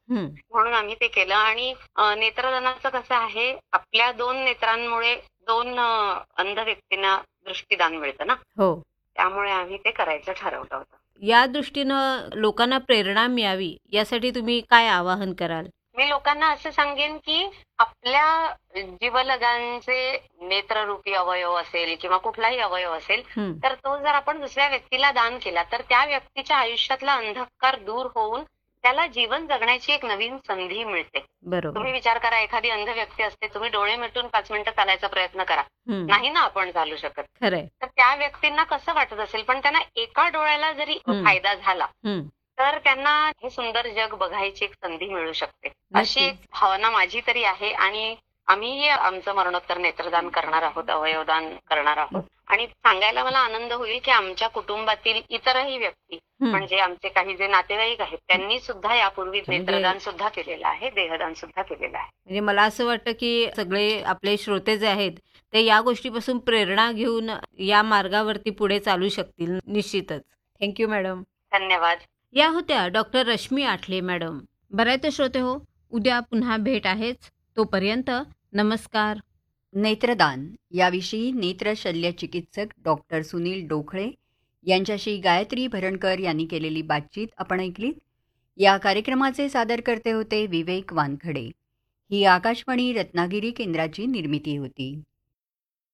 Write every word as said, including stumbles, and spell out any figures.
हं. म्हणून आम्ही ते केलं. आणि अ, नेत्रदानाचं कसं आहे, आपल्या दोन नेत्रांमुळे दोन अ, अंध व्यक्तींना दृष्टीदान मिळतं ना, हो. त्यामुळे आम्ही ते करायचं ठरवलं होतं. या दृष्टीनं लोकांना प्रेरणा मिळावी यासाठी तुम्ही काय आवाहन कराल? मी लोकांना असं सांगेन की आपल्या जीवलगांचे नेत्ररूपी अवयव असेल किंवा कुठलाही अवयव असेल, हं. तर तो जर आपण दुसऱ्या व्यक्तीला दान केला तर त्या व्यक्तीच्या आयुष्यातला अंधकार दूर होऊन त्याला जीवन जगण्याची एक नवीन संधी मिळते. बरोबर. तुम्ही विचार करा, एखादी अंध व्यक्ती असते, तुम्ही डोळे मिटून पाच मिनिटं चालायचा प्रयत्न करा, हं. नाही ना आपण चालू शकत. खरंय. तर त्या व्यक्तींना कसं वाटत असेल, पण त्यांना एका डोळ्याला जरी हं. फायदा झाला हं. तर त्यांना हे सुंदर जग बघायची एक संधी मिळू शकते, अशी एक नक्कीच. भावना माझी तरी आहे. आणि आम्हीही आमचं मरणोत्तर नेत्रदान करणार आहोत, अवयवदान करणार आहोत. आणि सांगायला मला आनंद होईल की आमच्या कुटुंबातील इतरही व्यक्ती, हं. म्हणजे आमचे काही जे नातेवाईक आहेत, त्यांनी सुद्धा यापूर्वी म्हणजे नेत्रदान सुद्धा केलेलं आहे, देहदान सुद्धा केलेलं आहे. म्हणजे मला असं वाटतं की सगळे आपले श्रोते जे आहेत ते या गोष्टीपासून प्रेरणा घेऊन या मार्गावरती पुढे चालू शकतील निश्चितच. Thank you madam. धन्यवाद. या होत्या डॉक्टर रश्मी आठले मॅडम. बरं आहे तर श्रोते हो, उद्या पुन्हा भेट आहेच. तोपर्यंत नमस्कार. नेत्रदान याविषयी नेत्रशल्यचिकित्सक डॉक्टर सुनील डोखळे यांच्याशी गायत्री भरणकर यांनी केलेली बातचीत आपण ऐकलीत. या कार्यक्रमाचे सादरकर्ते होते विवेक वानखडे. ही आकाशवाणी रत्नागिरी केंद्राची निर्मिती होती.